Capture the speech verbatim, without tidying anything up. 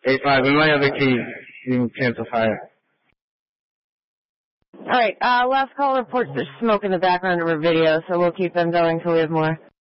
eight five, and my other key, you can cancel fire. All right, uh, last call reports there's smoke in the background of our video, so we'll keep them going till we have more.